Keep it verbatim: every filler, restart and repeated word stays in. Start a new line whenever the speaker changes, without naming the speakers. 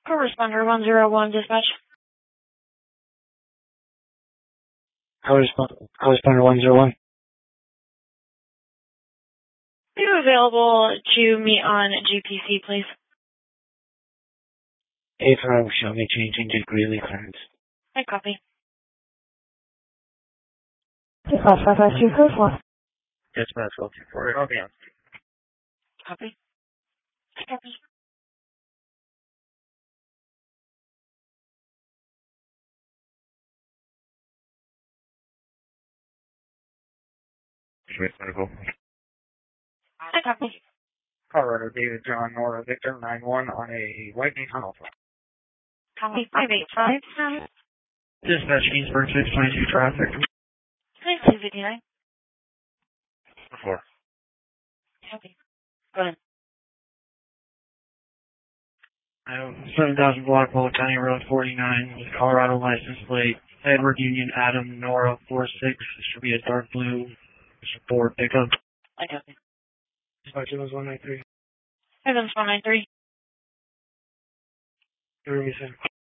Corresponder one zero one, dispatch.
Corresponder one zero one.
Are you available to meet on G P C, please?
Affirm, show me changing to Greeley clearance.
I copy.
Dispatch five five two code four.
Dispatch twelve two four. Okay.
Copy. Copy.
Schmidt Medical.
I copy.
Colorado David John Nora Victor nine one on a Lightning Alpha.
Copy. five eight five.
Dispatch Kingsburg six twenty-two traffic.
twenty-two fifty-nine.
Four.
Copy. Go ahead.
I have seven thousand Block Bowl County Road forty-nine with Colorado license plate. Edward Union Adam Nora four six. Should be a dark blue Ford pickup.
I copy.
Dispatch Evans one nine three.
Evans one nine three.
What do we say?